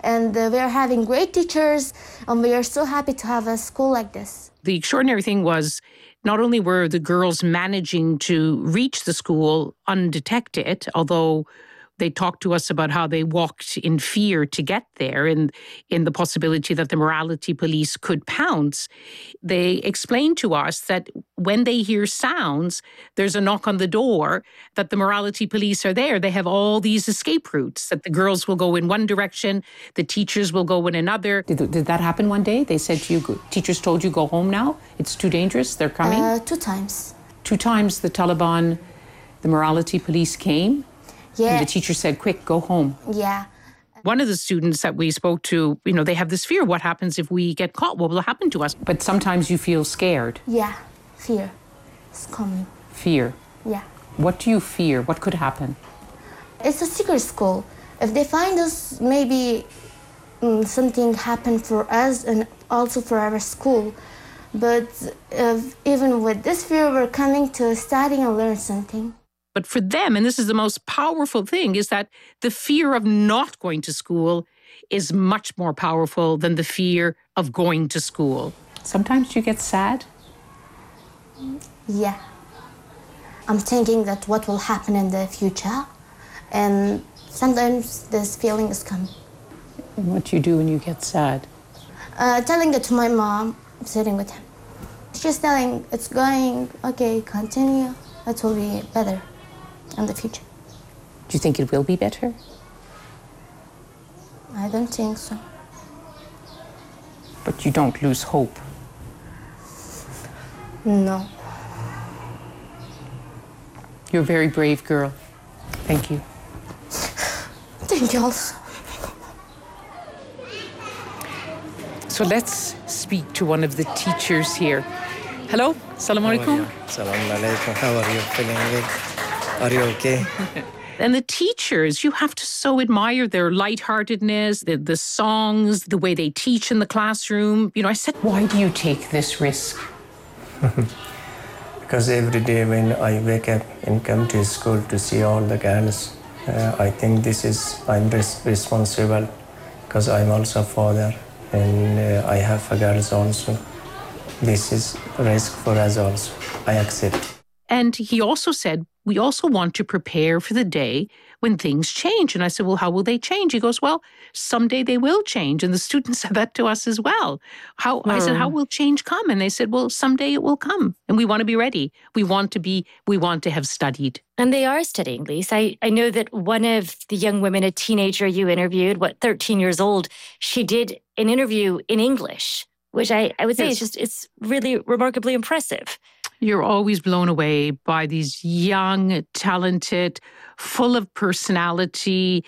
And we are having great teachers, and we are so happy to have a school like this. The extraordinary thing was not only were the girls managing to reach the school undetected, although they talked to us about how they walked in fear to get there and in the possibility that the morality police could pounce. They explained to us that when they hear sounds, there's a knock on the door, that the morality police are there. They have all these escape routes, that the girls will go in one direction, the teachers will go in another. Did that happen one day? They said to you, teachers told you, go home now? It's too dangerous, they're coming? 2 times. 2 times the Taliban, the morality police came? Yeah. And the teacher said, quick, go home. Yeah. One of the students that we spoke to, they have this fear. What happens if we get caught? What will happen to us? But sometimes you feel scared. Yeah, fear is coming. Fear? Yeah. What do you fear? What could happen? It's a secret school. If they find us, maybe something happened for us and also for our school. But even with this fear, we're coming to study and learn something. But for them, and this is the most powerful thing, is that the fear of not going to school is much more powerful than the fear of going to school. Sometimes you get sad? Yeah. I'm thinking that what will happen in the future, and sometimes this feeling is coming. And what do you do when you get sad? Telling it to my mom, sitting with him. She's telling, it's going, okay, continue, it will be better in the future. Do you think it will be better? I don't think so. But you don't lose hope? No. You're a very brave girl. Thank you. Thank you also. So let's speak to one of the teachers here. Hello, Assalamu alaikum. Assalamu alaikum. How are you feeling good? Are you okay? And the teachers, you have to so admire their lightheartedness, the songs, the way they teach in the classroom. I said, why do you take this risk? Because every day when I wake up and come to school to see all the girls, I think I'm responsible because I'm also a father and I have girls also. This is a risk for us also. I accept. And he also said, we also want to prepare for the day when things change. And I said, well, how will they change? He goes, well, someday they will change. And the students said that to us as well. I said, how will change come? And they said, well, someday it will come. And we want to be ready. We want to have studied. And they are studying, Lise. I know that one of the young women, a teenager you interviewed, 13 years old, she did an interview in English, which I would say it's really remarkably impressive. You're always blown away by these young, talented, full of personality,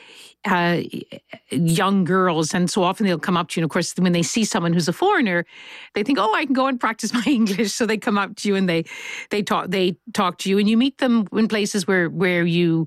young girls. And so often they'll come up to you. And of course, when they see someone who's a foreigner, they think, oh, I can go and practice my English. So they come up to you and they talk to you. And you meet them in places where you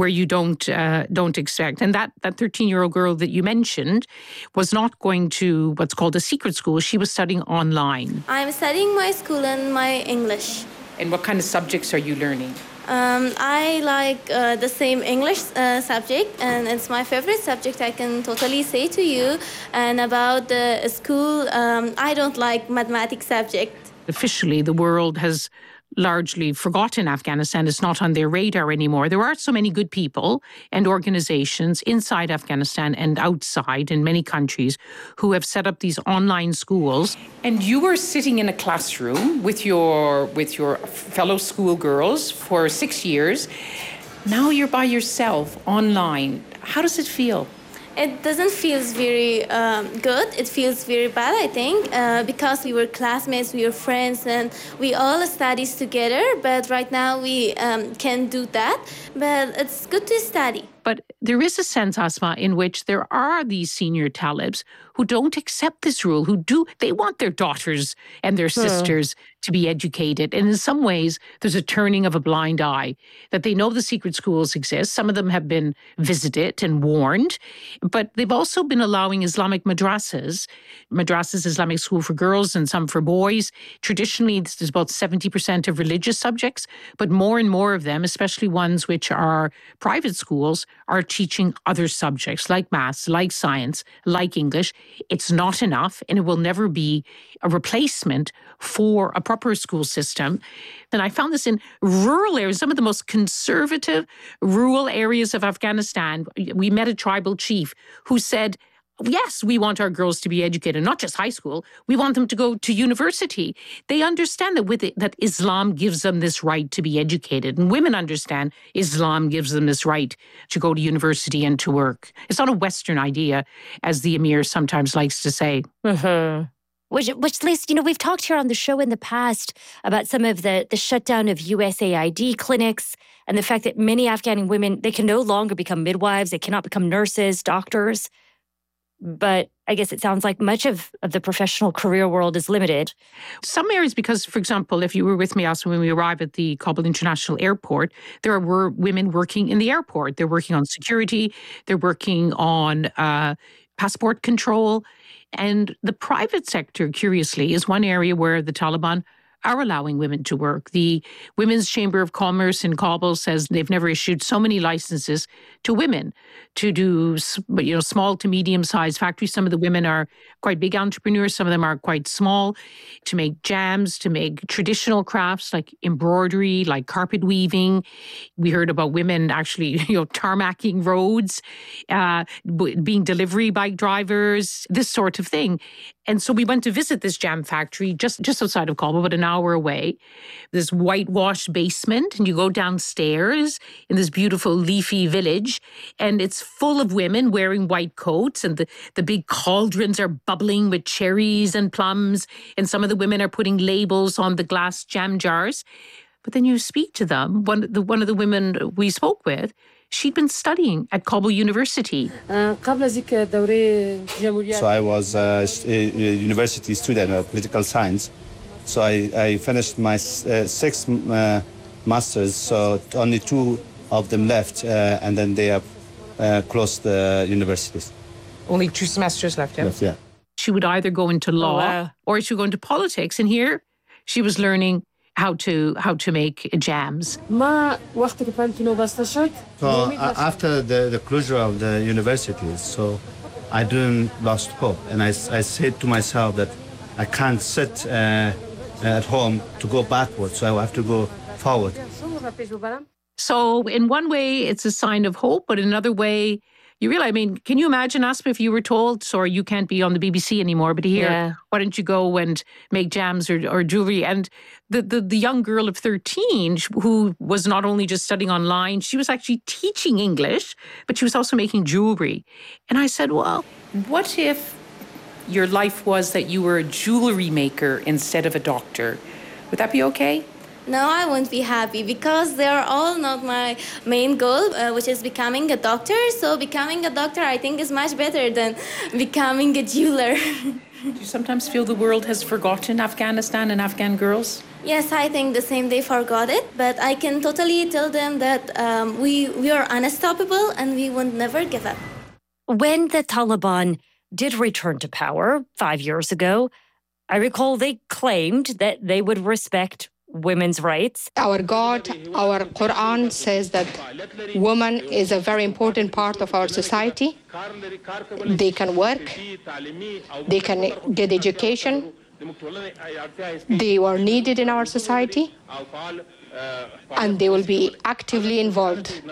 don't expect. And that 13-year-old girl that you mentioned was not going to what's called a secret school. She was studying online. I'm studying my school and my English. And what kind of subjects are you learning? I like the same English subject, and it's my favorite subject, I can totally say to you. And about the school, I don't like mathematics subject. Officially, the world has largely forgotten Afghanistan. It's not on their radar anymore. There are so many good people and organizations inside Afghanistan and outside in many countries who have set up these online schools. And you were sitting in a classroom with your fellow schoolgirls for 6 years. Now you're by yourself online. How does it feel? It doesn't feel very good. It feels very bad, I think, because we were classmates, we were friends, and we all studied together. But right now we can't do that. But it's good to study. But there is a sense, Asma, in which there are these senior Talibs who don't accept this rule, they want their daughters and their sisters to be educated. And in some ways, there's a turning of a blind eye, that they know the secret schools exist. Some of them have been visited and warned, but they've also been allowing Islamic madrasas, Islamic school for girls and some for boys. Traditionally, this is about 70% of religious subjects, but more and more of them, especially ones which are private schools, are teaching other subjects like maths, like science, like English. It's not enough, and it will never be a replacement for a proper school system. And I found this in rural areas, some of the most conservative rural areas of Afghanistan. We met a tribal chief who said, yes, we want our girls to be educated, not just high school. We want them to go to university. They understand that that Islam gives them this right to be educated. And women understand Islam gives them this right to go to university and to work. It's not a Western idea, as the Emir sometimes likes to say. Mm-hmm. Which leads, we've talked here on the show in the past about some of the shutdown of USAID clinics and the fact that many Afghan women, they can no longer become midwives. They cannot become nurses, doctors. But I guess it sounds like much of the professional career world is limited. Some areas, because, for example, if you were with me also when we arrived at the Kabul International Airport, there were women working in the airport. They're working on security. They're working on passport control. And the private sector, curiously, is one area where the Taliban are allowing women to work. The Women's Chamber of Commerce in Kabul says they've never issued so many licenses to women to do, small to medium-sized factories. Some of the women are quite big entrepreneurs. Some of them are quite small, to make jams, to make traditional crafts like embroidery, like carpet weaving. We heard about women actually, tarmacking roads, being delivery bike drivers, this sort of thing. And so we went to visit this jam factory just outside of Kabul, about an hour away. This whitewashed basement, and you go downstairs in this beautiful leafy village, and it's full of women wearing white coats, and the big cauldrons are bubbling with cherries and plums, and some of the women are putting labels on the glass jam jars. But then you speak to them. One of the women we spoke with, she'd been studying at Kabul University. So I was a university student of political science. So I finished my 6 masters, so only 2 of them left, and then they have closed the universities. Only 2 semesters left, yeah? Yeah. She would either go into law or she would go into politics. And here she was learning how to make jams. So after the closure of the universities, so I didn't lost hope. And I said to myself that I can't sit at home to go backwards, so I have to go forward. So in one way, it's a sign of hope, but in another way, you realize, can you imagine, Asma, if you were told, sorry, you can't be on the BBC anymore, but here, why don't you go and make jams or jewelry? And the young girl of 13, who was not only just studying online, she was actually teaching English, but she was also making jewelry. And I said, well, what if your life was that you were a jewelry maker instead of a doctor? Would that be okay? No, I won't be happy because they are all not my main goal, which is becoming a doctor. So becoming a doctor, I think, is much better than becoming a jeweler. Do you sometimes feel the world has forgotten Afghanistan and Afghan girls? Yes, I think the same they forgot it. But I can totally tell them that we are unstoppable and we will never give up. When the Taliban did return to power 5 years ago, I recall they claimed that they would respect women's rights. Our God, our Quran says that woman is a very important part of our society. They can work, they can get education, they are needed in our society, and they will be actively involved.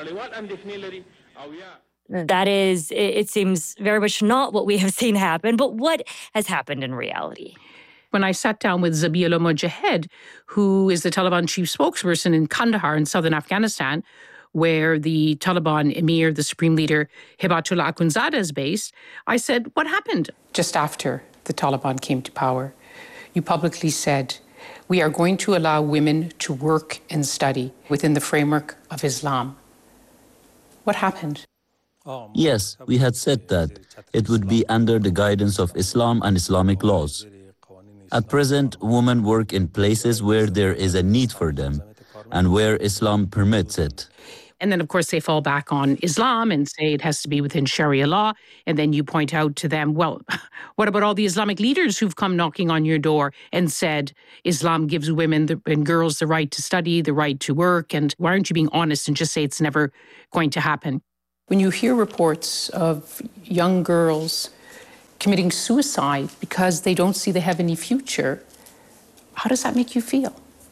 That is, it seems very much not what we have seen happen, but what has happened in reality? When I sat down with Zabiullah Mujahid, who is the Taliban chief spokesperson in Kandahar in southern Afghanistan, where the Taliban emir, the supreme leader, Hibatullah Akhundzada, is based, I said, what happened? Just after the Taliban came to power, you publicly said, we are going to allow women to work and study within the framework of Islam. What happened? Yes, we had said that it would be under the guidance of Islam and Islamic laws. At present, women work in places where there is a need for them and where Islam permits it. And then, of course, they fall back on Islam and say it has to be within Sharia law. And then you point out to them, well, what about all the Islamic leaders who've come knocking on your door and said Islam gives women and girls the right to study, the right to work? And why aren't you being honest and just say it's never going to happen? When you hear reports of young girls committing suicide because they don't see they have any future, how does that make you feel?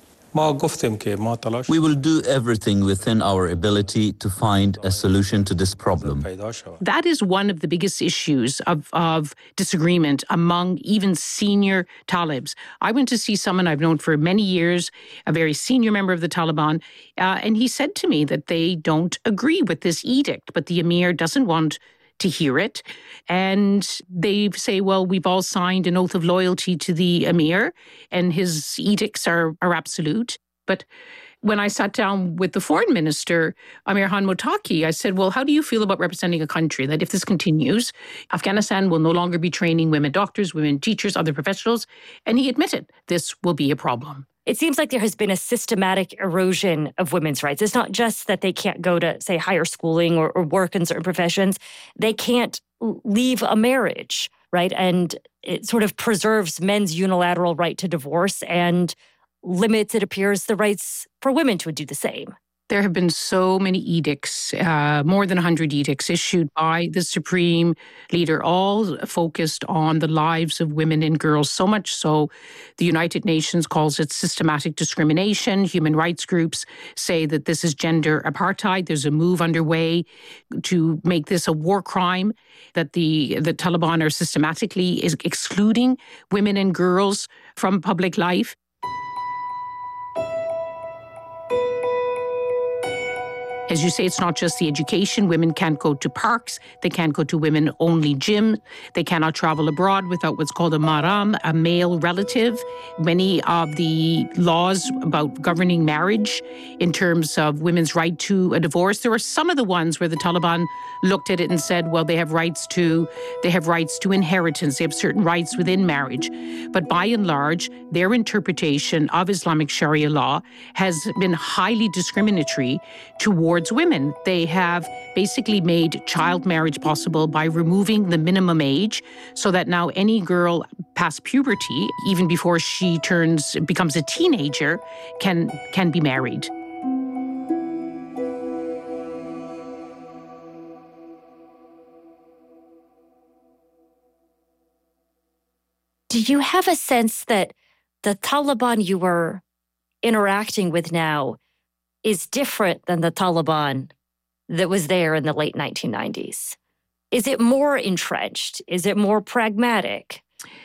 We will do everything within our ability to find a solution to this problem. That is one of the biggest issues of disagreement among even senior Talibs. I went to see someone I've known for many years, a very senior member of the Taliban, and he said to me that they don't agree with this edict, but the emir doesn't want to hear it. And they say, well, we've all signed an oath of loyalty to the emir and his edicts are absolute. But when I sat down with the foreign minister, Amir Khan Muttaqi, I said, well, how do you feel about representing a country that if this continues, Afghanistan will no longer be training women doctors, women teachers, other professionals? And he admitted this will be a problem. It seems like there has been a systematic erosion of women's rights. It's not just that they can't go to, say, higher schooling or work in certain professions. They can't leave a marriage, right? And it sort of preserves men's unilateral right to divorce and limits, it appears, the rights for women to do the same. There have been so many edicts, more than 100 edicts issued by the supreme leader, all focused on the lives of women and girls, so much so the United Nations calls it systematic discrimination. Human rights groups say that this is gender apartheid. There's a move underway to make this a war crime, that the Taliban are systematically excluding women and girls from public life. As you say, it's not just the education. Women can't go to parks. They can't go to women-only gyms. They cannot travel abroad without what's called a mahram, a male relative. Many of the laws about governing marriage in terms of women's right to a divorce, there are some of the ones where the Taliban looked at it and said, well, they have rights to inheritance. They have certain rights within marriage. But by and large, their interpretation of Islamic Sharia law has been highly discriminatory towards women. They have basically made child marriage possible by removing the minimum age so that now any girl past puberty, even before she becomes a teenager, can be married. Do you have a sense that the Taliban you were interacting with now is different than the Taliban that was there in the late 1990s? Is it more entrenched? Is it more pragmatic?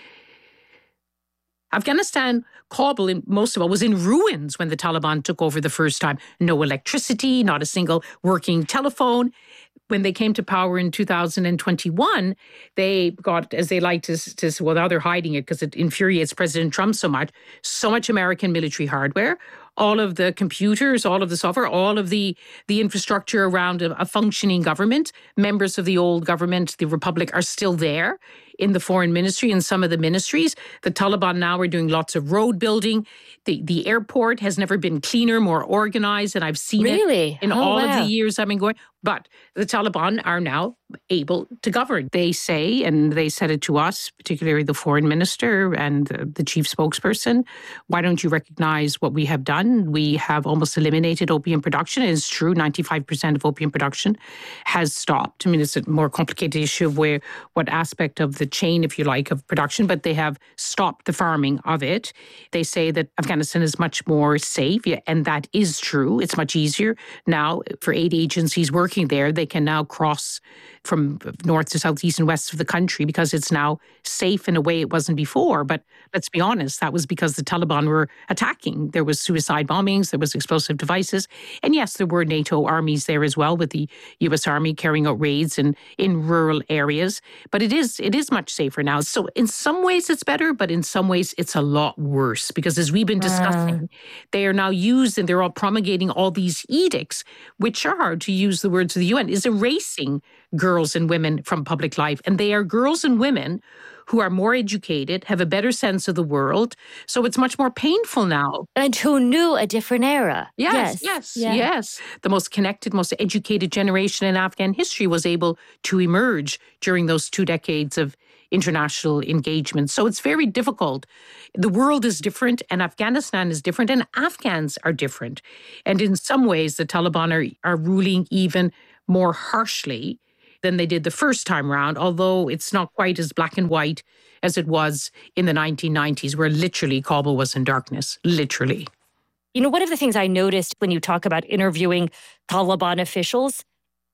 Afghanistan, Kabul, most of all, was in ruins when the Taliban took over the first time. No electricity, not a single working telephone. When they came to power in 2021, they got, as they like to say, well, now they're hiding it because it infuriates President Trump so much American military hardware, all of the computers, all of the software, all of the infrastructure around a functioning government. Members of the old government, the Republic, are still there in the foreign ministry and some of the ministries. The Taliban now are doing lots of road building. The airport has never been cleaner, more organized, and I've seen it in all of the years I've been going. But the Taliban are now able to govern. They say, and they said it to us, particularly the foreign minister and the chief spokesperson, why don't you recognize what we have done? We have almost eliminated opium production. It is true, 95% of opium production has stopped. I mean, it's a more complicated issue of what aspect of the chain, if you like, of production, but they have stopped the farming of it. They say that Afghanistan is much more safe, and that is true. It's much easier now for aid agencies working there. They can now cross from north to south, east and west of the country because it's now safe in a way it wasn't before. But let's be honest, that was because the Taliban were attacking. There was suicide bombings, there was explosive devices. And yes, there were NATO armies there as well, with the US Army carrying out raids in rural areas. But it is much safer now. So in some ways it's better, but in some ways it's a lot worse because as we've been discussing, they are now used and they're all promulgating all these edicts, which are, to use the words of the UN, is erasing girls and women from public life. And they are girls and women who are more educated, have a better sense of the world. So it's much more painful now. And who knew a different era. Yes. The most connected, most educated generation in Afghan history was able to emerge during those 2 decades of international engagement. So it's very difficult. The world is different and Afghanistan is different and Afghans are different. And in some ways, the Taliban are ruling even more harshly than they did the first time round, although it's not quite as black and white as it was in the 1990s, where literally Kabul was in darkness, literally. You know, one of the things I noticed when you talk about interviewing Taliban officials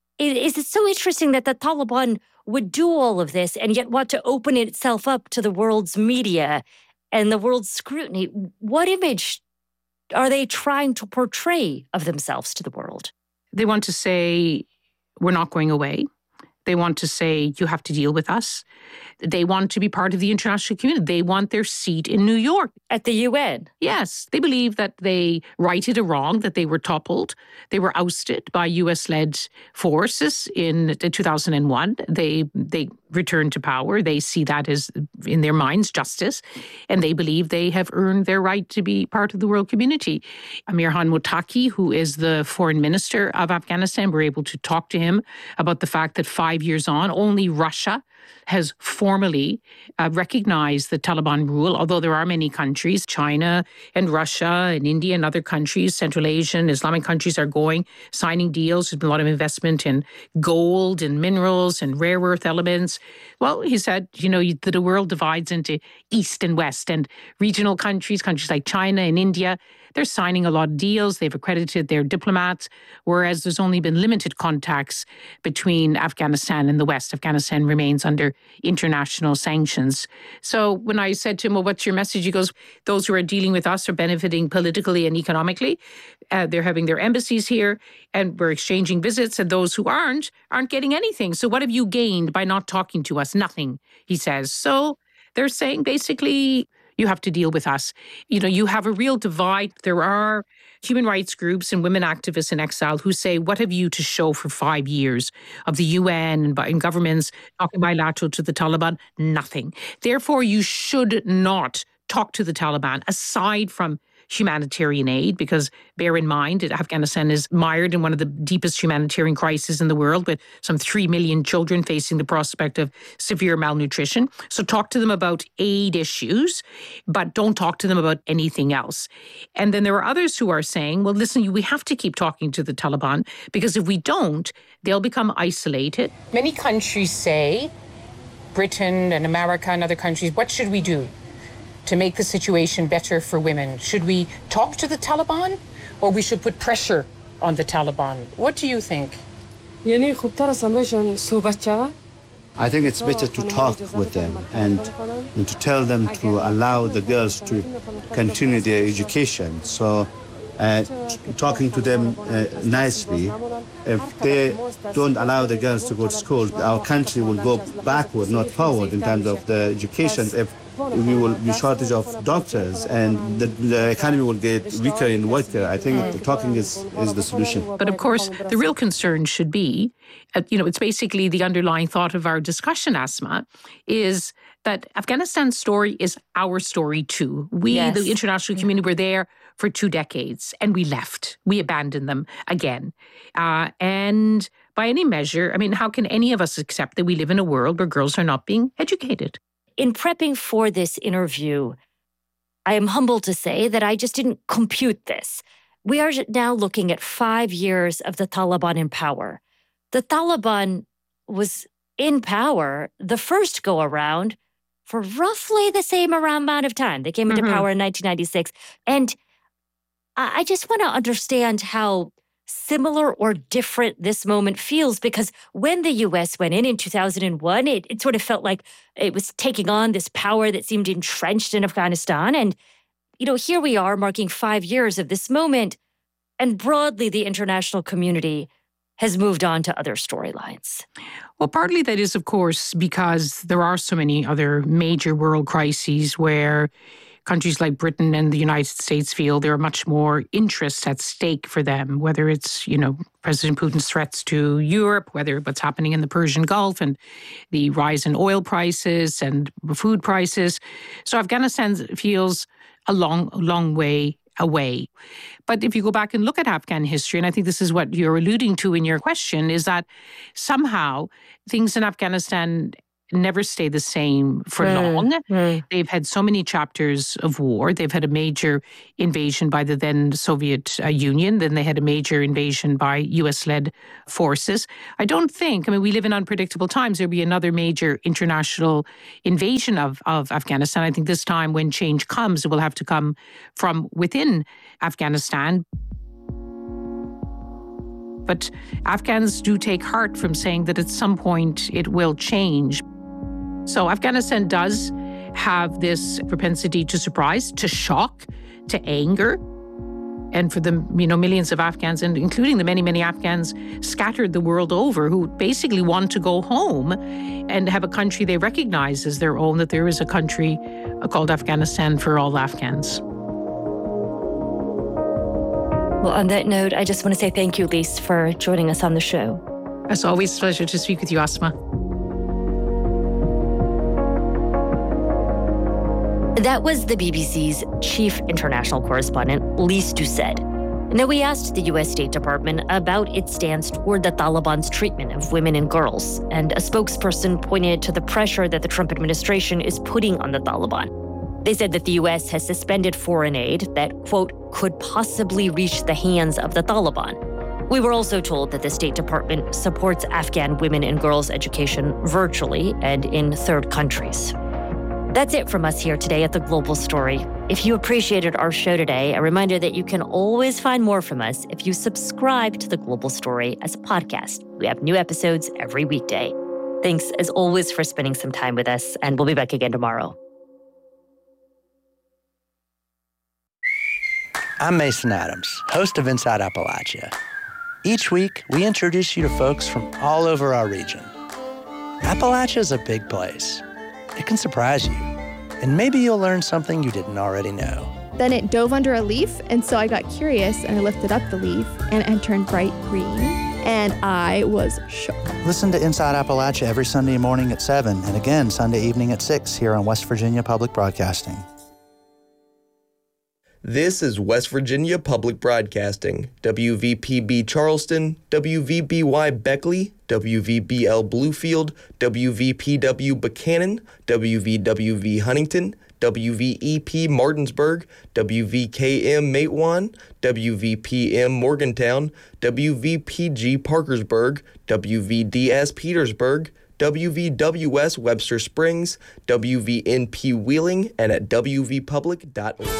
is it's so interesting that the Taliban would do all of this and yet want to open itself up to the world's media and the world's scrutiny. What image are they trying to portray of themselves to the world? They want to say, we're not going away. They want to say, you have to deal with us. They want to be part of the international community. They want their seat in New York. At the UN? Yes. They believe that they righted a wrong, that they were toppled. They were ousted by US-led forces in 2001. They returned to power. They see that as, in their minds, justice. And they believe they have earned their right to be part of the world community. Amir Khan Muttaqi, who is the foreign minister of Afghanistan, we're able to talk to him about the fact that 5 years on, only Russia has formally recognized the Taliban rule, although there are many countries, China and Russia and India and other countries, Central Asian, Islamic countries are signing deals. There's been a lot of investment in gold and minerals and rare earth elements. Well, he said, that the world divides into East and West, and regional countries like China and India, they're signing a lot of deals. They've accredited their diplomats, whereas there's only been limited contacts between Afghanistan and the West. Afghanistan remains under international sanctions. So when I said to him, well, what's your message? He goes, those who are dealing with us are benefiting politically and economically. They're having their embassies here and we're exchanging visits, and those who aren't getting anything. So what have you gained by not talking to us? Nothing, he says. So they're saying basically, you have to deal with us. You have a real divide. There are human rights groups and women activists in exile who say, what have you to show for 5 years of the UN and governments talking bilateral to the Taliban? Nothing. Therefore, you should not talk to the Taliban aside from humanitarian aid, because bear in mind that Afghanistan is mired in one of the deepest humanitarian crises in the world, with some 3 million children facing the prospect of severe malnutrition. So talk to them about aid issues, but don't talk to them about anything else. And then there are others who are saying, well, listen, we have to keep talking to the Taliban, because if we don't, they'll become isolated. Many countries say, Britain and America and other countries, what should we do to make the situation better for women? Should we talk to the Taliban, or we should put pressure on the Taliban? What do you think? I think it's better to talk with them and to tell them to allow the girls to continue their education. So talking to them nicely, if they don't allow the girls to go to school, our country will go backward, not forward in terms of the education. If we will be shortage of doctors and the economy will get weaker and weaker, I think talking is the solution. But of course, the real concern should be, it's basically the underlying thought of our discussion, Asma, is that Afghanistan's story is our story too. We, the international community, were there for 2 decades and we left. We abandoned them again. And by any measure, how can any of us accept that we live in a world where girls are not being educated? In prepping for this interview, I am humbled to say that I just didn't compute this. We are now looking at 5 years of the Taliban in power. The Taliban was in power the first go around for roughly the same amount of time. They came into power in 1996. And I just want to understand how similar or different this moment feels, because when the U.S. went in 2001, it sort of felt like it was taking on this power that seemed entrenched in Afghanistan. And, here we are marking 5 years of this moment, and broadly the international community has moved on to other storylines. Well, partly that is, of course, because there are so many other major world crises where countries like Britain and the United States feel there are much more interests at stake for them, whether it's, President Putin's threats to Europe, whether what's happening in the Persian Gulf and the rise in oil prices and food prices. So Afghanistan feels a long way away. But if you go back and look at Afghan history, and I think this is what you're alluding to in your question, is that somehow things in Afghanistan never stay the same for long. They've had so many chapters of war. They've had a major invasion by the then Soviet Union. Then they had a major invasion by US-led forces. I don't think, we live in unpredictable times. There'll be another major international invasion of Afghanistan. I think this time when change comes, it will have to come from within Afghanistan. But Afghans do take heart from saying that at some point it will change. So Afghanistan does have this propensity to surprise, to shock, to anger. And for the millions of Afghans, and including the many, many Afghans scattered the world over, who basically want to go home and have a country they recognize as their own, that there is a country called Afghanistan for all Afghans. Well, on that note, I just want to say thank you, Lise, for joining us on the show. It's always a pleasure to speak with you, Asma. That was the BBC's chief international correspondent, Lise Doucet. Now, we asked the U.S. State Department about its stance toward the Taliban's treatment of women and girls, and a spokesperson pointed to the pressure that the Trump administration is putting on the Taliban. They said that the U.S. has suspended foreign aid that, quote, could possibly reach the hands of the Taliban. We were also told that the State Department supports Afghan women and girls' education virtually and in third countries. That's it from us here today at The Global Story. If you appreciated our show today, a reminder that you can always find more from us if you subscribe to The Global Story as a podcast. We have new episodes every weekday. Thanks, as always, for spending some time with us, and we'll be back again tomorrow. I'm Mason Adams, host of Inside Appalachia. Each week, we introduce you to folks from all over our region. Appalachia is a big place. It can surprise you, and maybe you'll learn something you didn't already know. Then it dove under a leaf, and so I got curious, and I lifted up the leaf, and it turned bright green, and I was shook. Listen to Inside Appalachia every Sunday morning at 7, and again Sunday evening at 6 here on West Virginia Public Broadcasting. This is West Virginia Public Broadcasting, WVPB Charleston, WVBY Beckley, WVBL Bluefield, WVPW Buchanan, WVWV Huntington, WVEP Martinsburg, WVKM Matewan, WVPM Morgantown, WVPG Parkersburg, WVDS Petersburg, WVWS Webster Springs, WVNP Wheeling, and at WVpublic.org.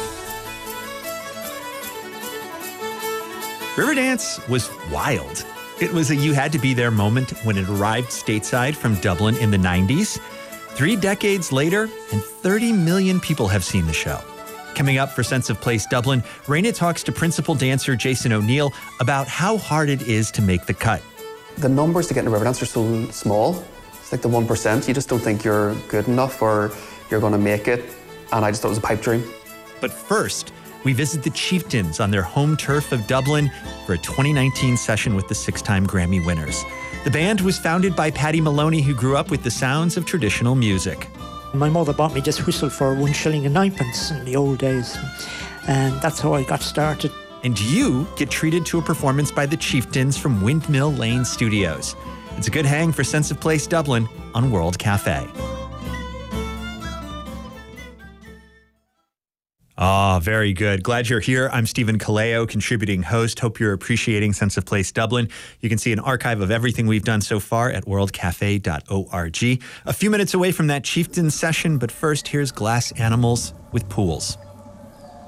Riverdance was wild. It was a you-had-to-be-there moment when it arrived stateside from Dublin in the 90s. 3 decades later, and 30 million people have seen the show. Coming up for Sense of Place Dublin, Raina talks to principal dancer Jason O'Neill about how hard it is to make the cut. The numbers to get into Riverdance are so small. It's like the 1%. You just don't think you're good enough or you're going to make it. And I just thought it was a pipe dream. But first, we visit the Chieftains on their home turf of Dublin for a 2019 session with the 6-time Grammy winners. The band was founded by Paddy Maloney, who grew up with the sounds of traditional music. My mother bought me this whistle for 1 shilling and 9pence in the old days, and that's how I got started. And you get treated to a performance by the Chieftains from Windmill Lane Studios. It's a good hang for Sense of Place Dublin on World Cafe. Ah, very good. Glad you're here. I'm Stephen Kaleo, contributing host. Hope you're appreciating Sense of Place Dublin. You can see an archive of everything we've done so far at worldcafe.org. A few minutes away from that Chieftain session, but first, here's Glass Animals with Pools.